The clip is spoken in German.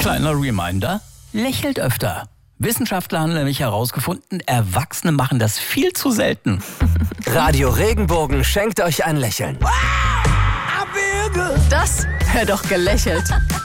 Kleiner Reminder, lächelt öfter. Wissenschaftler haben nämlich herausgefunden, Erwachsene machen das viel zu selten. Radio Regenbogen schenkt euch ein Lächeln. Das wäre doch gelächelt.